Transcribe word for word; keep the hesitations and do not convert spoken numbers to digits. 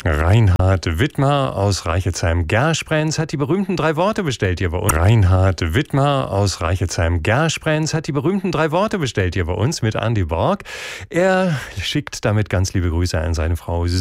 Reinhard Wittmer aus Reichelsheim-Gersprenz hat die berühmten drei Worte bestellt hier bei uns. Reinhard Wittmer aus Reichelsheim-Gersprenz hat die berühmten drei Worte bestellt hier bei uns mit Andy Borg. Er schickt damit ganz liebe Grüße an seine Frau